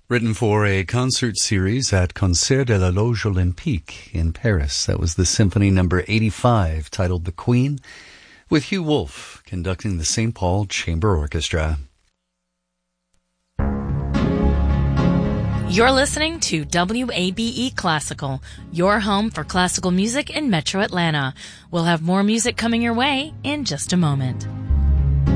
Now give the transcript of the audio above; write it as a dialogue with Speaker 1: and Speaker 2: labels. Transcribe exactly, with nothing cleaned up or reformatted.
Speaker 1: Written for a concert series at Concert de la Loge Olympique in Paris. That was the Symphony Number eighty-five, titled The Queen, with Hugh Wolf conducting the Saint Paul Chamber Orchestra.
Speaker 2: You're listening to W A B E Classical, your home for classical music in Metro Atlanta. We'll have more music coming your way in just a moment.